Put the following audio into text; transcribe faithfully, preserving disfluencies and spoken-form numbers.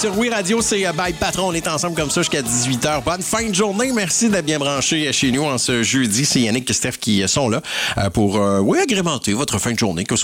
sur Oui Radio, c'est Bye Patron. On est ensemble comme ça jusqu'à dix-huit heures. Bonne fin de journée. Merci d'être bien branché chez nous en ce jeudi. C'est Yannick et Steph qui sont là pour euh, oui, agrémenter votre fin de journée. Que